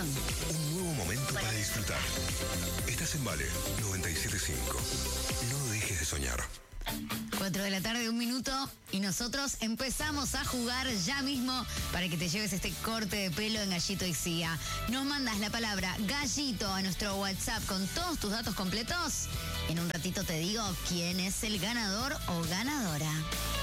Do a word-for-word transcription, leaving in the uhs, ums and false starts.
diversión. Un nuevo momento para disfrutar. Estás en Vale noventa y siete punto cinco. No dejes de soñar. Cuatro de la tarde, un minuto, y nosotros empezamos a jugar ya mismo para que te lleves este corte de pelo en Gallito y Cia. Nos mandas la palabra Gallito a nuestro WhatsApp con todos tus datos completos. En un ratito te digo quién es el ganador o ganadora.